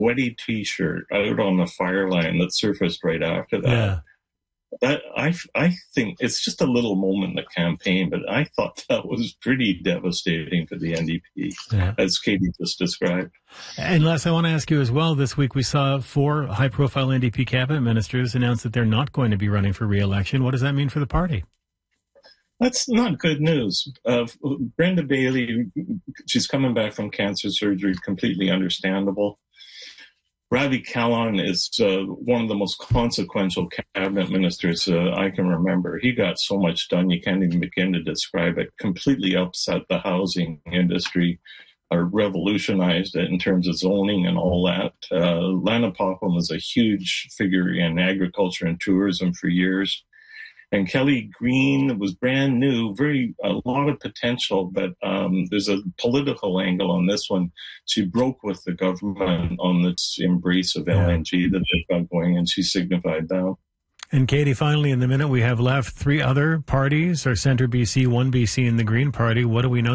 sweaty T-shirt out on the fire line that surfaced right after that. Yeah. That I think it's just a little moment in the campaign, but I thought that was pretty devastating for the NDP, as Katie just described. And Les, I want to ask you as well, this week we saw 4 high-profile NDP cabinet ministers announce that they're not going to be running for re-election. What does that mean for the party? That's not good news. Brenda Bailey, she's coming back from cancer surgery, completely understandable. Ravi Kahlon is one of the most consequential cabinet ministers I can remember. He got so much done, you can't even begin to describe it. Completely upset the housing industry, revolutionized it in terms of zoning and all that. Lana Popham was a huge figure in agriculture and tourism for years. And Kelly Green was brand new, a lot of potential, but there's a political angle on this one. She broke with the government on this embrace of LNG that they've got going, and she signified that. And Katie, finally, in the minute we have left, 3 other parties are Centre BC, 1BC, and the Green Party. What do we know